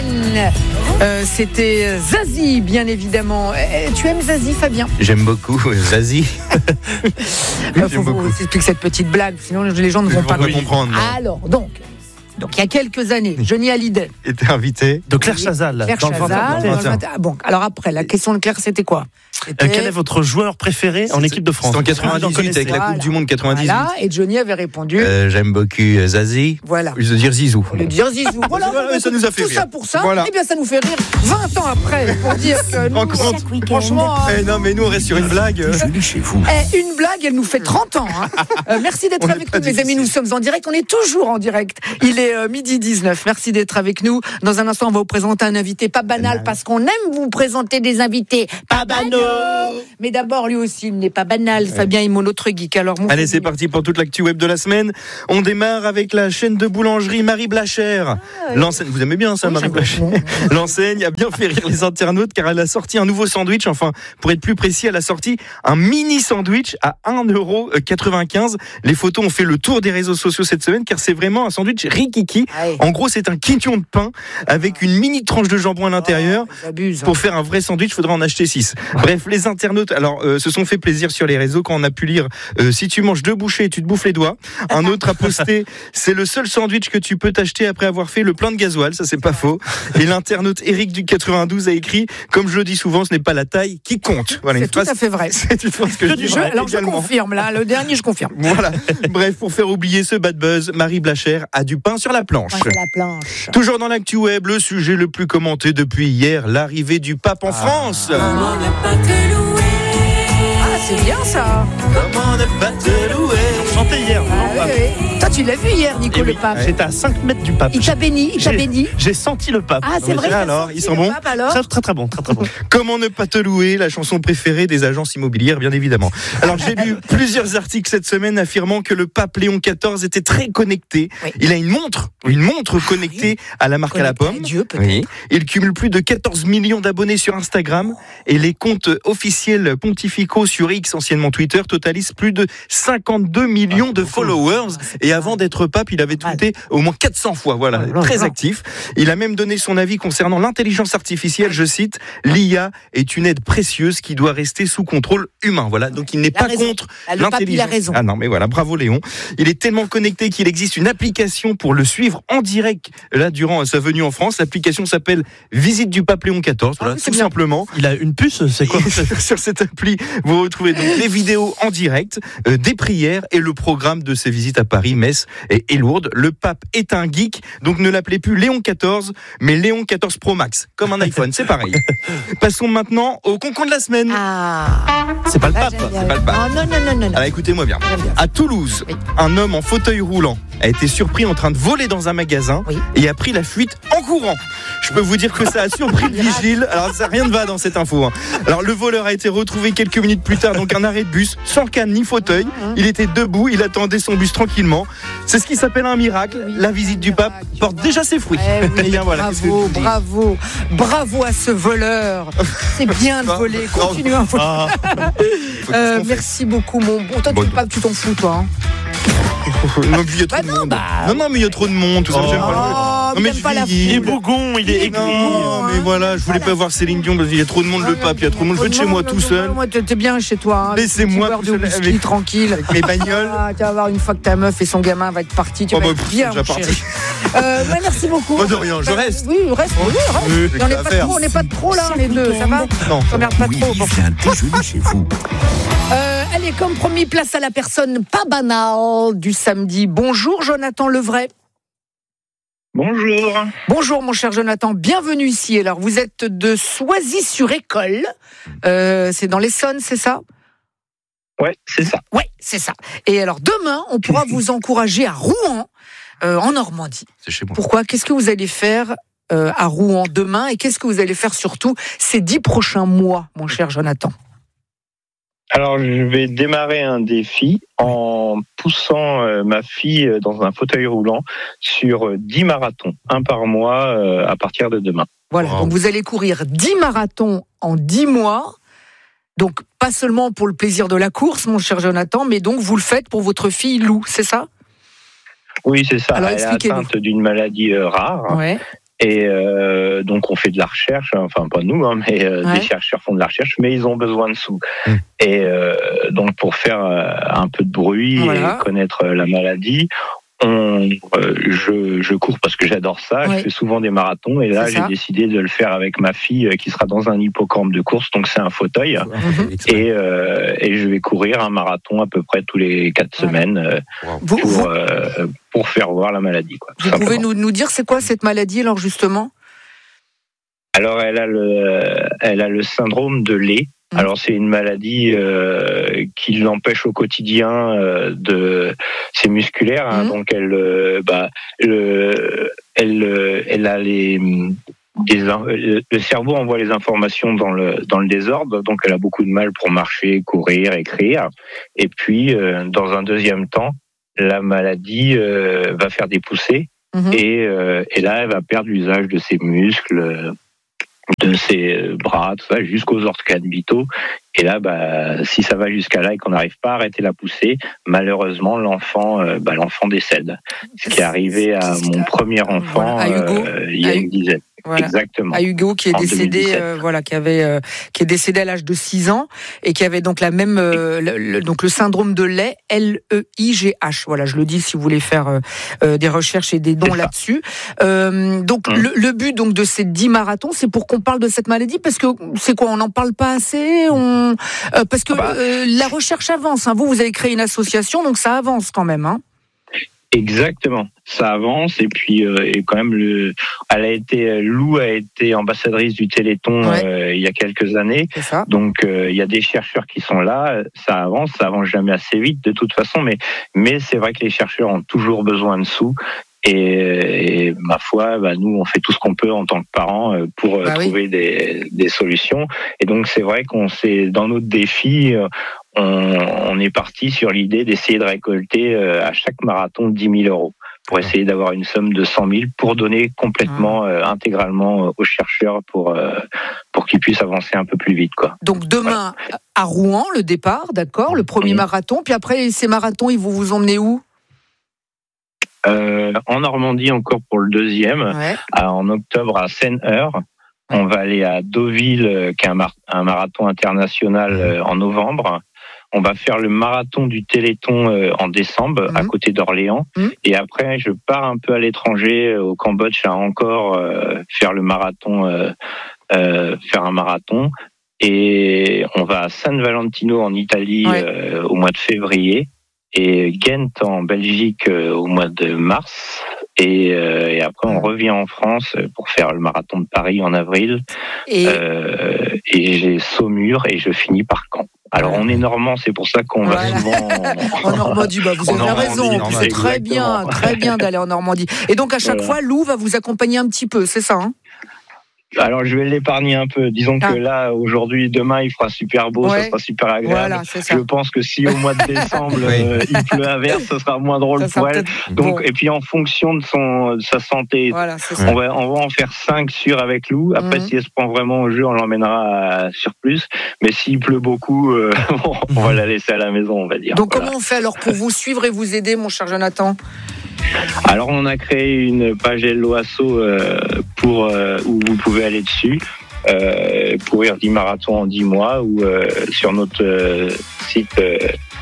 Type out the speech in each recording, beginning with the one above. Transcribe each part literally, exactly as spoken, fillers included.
semaine. Euh, c'était Zazie, bien évidemment. Euh, tu aimes Zazie, Fabien ? J'aime beaucoup Zazie. Il euh, faut vous expliquer cette petite blague, sinon les gens ne vont pas comprendre. Alors, donc... Donc, il y a quelques années, Johnny Hallyday était invité de Claire Chazal. Claire dans Chazal. le Dans le ah bon, alors après, la question de Claire, c'était quoi ? C'était... Quel est votre joueur préféré en équipe de France ? C'est en quatre-vingt-dix-huit, avec voilà. la Coupe du Monde quatre-vingt-dix-huit. Voilà, et Johnny avait répondu euh, j'aime beaucoup Zazie. Voilà. Au lieu de dire Zizou. Au lieu de dire Zizou. Voilà, voilà ça nous a fait tout rire. ça pour ça, voilà. Eh bien, ça nous fait rire vingt ans après, pour dire que nous, compte, franchement... Eh non, mais nous, on reste sur une blague. Je chez vous. Eh, une blague, elle nous fait trente ans. Hein. Euh, merci d'être on avec nous, mes amis. Nous sommes en direct. On est toujours en direct. Il est euh, midi dix-neuf. Merci d'être avec nous. Dans un instant, on va vous présenter un invité pas banal, parce qu'on aime vous présenter des invités pas banaux. Mais d'abord, lui aussi, il n'est pas banal. Ouais. Fabien est mon autre geek. Alors, mon Allez, c'est parti pour toute l'actu web de la semaine. On démarre avec la chaîne de boulangerie Marie Blachère. Ah, oui. L'enseigne, vous aimez bien ça, oui, Marie Blachère. L'enseigne a bien fait rire les internautes car elle a sorti un nouveau sandwich. Enfin, pour être plus précis, elle a sorti un mini sandwich à un euro quatre-vingt-quinze. Les photos ont fait le tour des réseaux sociaux cette semaine car c'est vraiment un sandwich rikiki. Ah, oui. En gros, c'est un quignon de pain avec une mini tranche de jambon à l'intérieur. Oh, abuse, hein. Pour faire un vrai sandwich, il faudra en acheter six. Bref, les internautes alors euh, se sont fait plaisir sur les réseaux quand on a pu lire euh, si tu manges deux bouchées, tu te bouffes les doigts. Un autre a posté c'est le seul sandwich que tu peux t'acheter après avoir fait le plein de gasoil, ça c'est pas faux. Et l'internaute Eric du quatre-vingt-douze a écrit comme je le dis souvent, ce n'est pas la taille qui compte. Voilà, c'est tout phrase, à fait vrai. C'est une phrase que je dis. Je, alors également. Je confirme là, le dernier je confirme. Voilà. Bref, pour faire oublier ce bad buzz, Marie Blachère a du pain sur la planche. Pain sur la planche. Toujours dans l'actu web, le sujet le plus commenté depuis hier, l'arrivée du pape en ah. France. Ah. C'est bien ça. Comment ne pas te louer. On chantait hier. Ah, oui, oui. Toi, tu l'as vu hier, Nico, oui, le pape. J'étais à cinq mètres du pape. Il t'a béni, il t'a j'ai, béni. J'ai senti le pape. Ah, c'est vrai. Alors, ils sont bons. Pape, alors très, très, très bon, très, très bon. Comment ne pas te louer, la chanson préférée des agences immobilières, bien évidemment. Alors, j'ai lu plusieurs articles cette semaine affirmant que le pape Léon quatorze était très connecté. Oui. Il a une montre, une montre connectée à la marque connecté à la pomme. À Dieu, peut-être. Oui. Il cumule plus de quatorze millions d'abonnés sur Instagram et les comptes officiels pontificaux sur X, anciennement Twitter, totalisent plus de cinquante-deux millions de followers. Et avant d'être pape, il avait tweeté au moins quatre cents fois. Voilà, très actif. Il a même donné son avis concernant l'intelligence artificielle. Je cite, l'I A est une aide précieuse qui doit rester sous contrôle humain. Voilà, donc il n'est pas raison. contre le l'intelligence. Pape, il a raison. Ah non, mais voilà, bravo Léon. Il est tellement connecté qu'il existe une application pour le suivre en direct là durant sa venue en France. L'application s'appelle Visite du Pape Léon quatorze. Voilà, ah, tout bien. Simplement. Il a une puce, c'est quoi? Sur cette appli, vous retrouvez donc des vidéos en direct, euh, des prières et le programme de ses visites à Paris, Metz et, et Lourdes. Le pape est un geek, donc ne l'appelez plus Léon quatorze, mais Léon quatorze Pro Max, comme un iPhone, c'est pareil. Passons maintenant au concon de la semaine. Ah. C'est pas le pape, ah, c'est pas le pape. Oh, non, non, non, non. Alors écoutez-moi bien. bien. À Toulouse, oui. un homme en fauteuil roulant a été surpris en train de voler dans un magasin oui. et a pris la fuite en courant. Je peux vous dire que ça a surpris le vigile. Alors ça rien ne va dans cette info. Hein. Alors le voleur a été retrouvé quelques minutes plus tard, donc un arrêt de bus, sans canne ni fauteuil. Il était debout, il attendait son bus tranquillement. C'est ce qui s'appelle un miracle. Oui, la visite du pape porte déjà ses fruits. Eh oui, bien, voilà, bravo, bravo, bravo à ce voleur. C'est bien de voler. Continue un peu. Ah. euh, merci beaucoup, mon bon. Toi, bon, tu, pas, tu t'en fous, toi. Hein. Non, il y a trop bah de non, monde. Bah, non, non, mais il y a trop de monde. Tout ça, oh, j'aime pas le... non, mais je pas la il est bougon, il est aigri. Non, mais voilà, je voulais voilà. pas voir Céline Dion parce qu'il y a trop de monde, ah, le pape, il y a trop de monde. Je vais être chez moi tout seul. Moi, t'es bien chez toi. Hein, laissez-moi de whisky, avec... tranquille. Avec mes bagnoles. Ah, tu vas voir une fois que ta meuf et son gamin va être parti. Tu oh, vas bah, être bien, mon chéri. Euh, ouais, merci beaucoup. Moi de rien, je reste. Oui, reste. Oui, reste. On n'est pas trop, on n'est pas trop là, les deux. Ça va? Non. On regarde pas trop. C'est un déjeuner chez vous. Euh, allez, comme promis, place à la personne pas banale du samedi. Bonjour Jonathan Levray. Bonjour. Bonjour mon cher Jonathan, bienvenue ici. Alors vous êtes de Soisy-sur-École, euh, c'est dans l'Essonne, c'est ça? Ouais, c'est ça. Ouais, c'est ça. Et alors demain, on pourra vous encourager à Rouen, euh, en Normandie. C'est chez moi. Pourquoi? Qu'est-ce que vous allez faire euh, à Rouen demain et qu'est-ce que vous allez faire surtout ces dix prochains mois, mon cher Jonathan? Alors, je vais démarrer un défi en poussant euh, ma fille dans un fauteuil roulant sur dix marathons, un par mois euh, à partir de demain. Voilà, wow. Donc vous allez courir dix marathons en dix mois. Donc, pas seulement pour le plaisir de la course, mon cher Jonathan, mais donc vous le faites pour votre fille Lou, c'est ça? Oui, c'est ça. Alors, elle est atteinte d'une maladie euh, rare. Ouais. Et euh, euh, donc on fait de la recherche, enfin pas nous, hein, mais euh, Ouais. des chercheurs font de la recherche, mais ils ont besoin de sous. Mmh. Et euh, donc pour faire euh, un peu de bruit Voilà. et connaître euh, la maladie, on, euh, je, je cours parce que j'adore ça. Ouais. Je fais souvent des marathons et là C'est j'ai ça. décidé de le faire avec ma fille euh, qui sera dans un hippocampe de course, donc c'est un fauteuil. Mhm. Et, euh, et je vais courir un marathon à peu près tous les quatre Voilà. semaines euh, Vous, pour, vous, euh, pour faire voir la maladie. Quoi, tout vous pouvez simplement. nous, nous dire c'est quoi cette maladie alors justement? Alors elle a le, elle a le syndrome de Leigh. Mhm. Alors c'est une maladie euh, qui l'empêche au quotidien euh, de, c'est musculaire, hein, Mhm. donc elle, euh, bah, le, elle, euh, elle a les des, le cerveau envoie les informations dans le dans le désordre, donc elle a beaucoup de mal pour marcher, courir, écrire. Et puis euh, dans un deuxième temps, la maladie euh, va faire des poussées Mhm. et, euh, et là elle va perdre l'usage de ses muscles, de ses bras, tout ça, jusqu'aux organes vitaux. Et là, bah, si ça va jusqu'à là et qu'on n'arrive pas à arrêter la poussée, malheureusement, l'enfant, euh, bah, l'enfant décède. Ce qui est arrivé à mon premier enfant Voilà, à Hugo. euh, il y a À une Hugo. dizaine. Voilà. Exactement. À Hugo qui est En décédé, deux mille dix-sept. euh, voilà, qui avait, euh, qui est décédé à l'âge de six ans et qui avait donc la même, euh, le, le- donc le syndrome de Leigh, L E I G H. Voilà, je le dis si vous voulez faire euh, euh, des recherches et des dons C'est ça. là-dessus. Euh, donc Hum. le, le but donc de ces dix marathons, c'est pour qu'on parle de cette maladie parce que c'est quoi, on n'en parle pas assez, on, euh, parce que Ah bah. euh, la recherche avance. Hein. Vous, vous avez créé une association, donc ça avance quand même. Hein. Exactement, ça avance et puis euh, et quand même le, elle a été Lou a été ambassadrice du Téléthon Ouais. euh, il y a quelques années. C'est ça. Donc euh, il y a des chercheurs qui sont là, ça avance, ça avance jamais assez vite de toute façon, mais mais c'est vrai que les chercheurs ont toujours besoin de sous. Et, et ma foi, bah, nous, on fait tout ce qu'on peut en tant que parents euh, pour euh, Bah oui. trouver des, des solutions. Et donc, c'est vrai qu'on s'est, dans notre défi, euh, on, on est parti sur l'idée d'essayer de récolter euh, à chaque marathon dix mille euros pour essayer d'avoir une somme de cent mille pour donner complètement, euh, intégralement euh, aux chercheurs pour, euh, pour qu'ils puissent avancer un peu plus vite, quoi. Donc demain à Rouen, le départ, d'accord, le premier Oui. marathon. Puis après, ces marathons, ils vont vous emmener où? Euh, en Normandie, encore pour le deuxième. Ouais. À- en octobre à Seine-Heure. On va aller à Deauville, euh, qui est un, mar- un marathon international euh, en novembre. On va faire le marathon du Téléthon euh, en décembre, Mhm. à côté d'Orléans. Mhm. Et après, je pars un peu à l'étranger, euh, au Cambodge, à encore euh, faire le marathon, euh, euh, faire un marathon. Et on va à San Valentino en Italie Ouais. euh, au mois de février. Et Ghent en Belgique euh, au mois de mars. Et, euh, et après, on revient en France pour faire le marathon de Paris en avril. Et Euh, et j'ai Saumur et je finis par Caen. Alors, Voilà. on est normand, c'est pour ça qu'on Voilà. va souvent... en Normandie, bah, vous En avez Normandie, raison. normal. C'est très bien, Exactement. très bien d'aller en Normandie. Et donc à chaque Voilà. fois, Lou va vous accompagner un petit peu, c'est ça hein? Alors, je vais l'épargner un peu. Disons Ah. que là, aujourd'hui, demain, il fera super beau, Ouais. ça sera super agréable. Voilà, c'est ça. Je pense que si au mois de décembre, Oui. euh, il pleut à verse, ça sera moins drôle Ça sera pour elle. peut-être Donc, bon. et puis en fonction de, son, de sa santé, Voilà, c'est ça. on, va, on va en faire cinq sûrs avec Lou. Après, Mhm. si elle se prend vraiment au jeu, on l'emmènera à- sur plus. Mais s'il pleut beaucoup, euh, bon, on va la laisser à la maison, on va dire. Donc Voilà. comment on fait alors pour vous suivre et vous aider, mon cher Jonathan? Alors, on a créé une page Hello Asso euh, pour, euh, où vous pouvez aller dessus. Euh, courir dix marathons en dix mois ou euh, sur notre euh, site euh,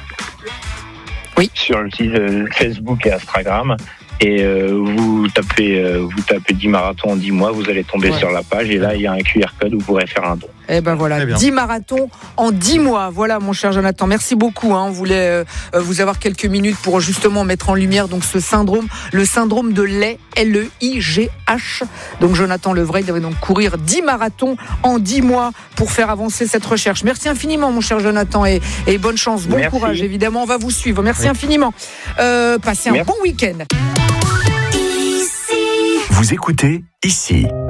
Oui. sur le site euh, Facebook et Instagram et euh, vous tapez euh, vous tapez dix marathons en dix mois, vous allez tomber Ouais. sur la page et là il y a un Q R code où vous pourrez faire un don. Eh ben voilà, Très bien. dix marathons en dix mois. Voilà, mon cher Jonathan. Merci beaucoup. Hein. On voulait euh, vous avoir quelques minutes pour justement mettre en lumière donc ce syndrome, le syndrome de Leigh, L E I G H. Donc Jonathan Levray devait donc courir dix marathons en dix mois pour faire avancer cette recherche. Merci infiniment, mon cher Jonathan, et, et bonne chance, bon Merci. courage. Évidemment, on va vous suivre. Merci Oui. infiniment. Euh, passez un Merci. bon week-end. Vous écoutez ici.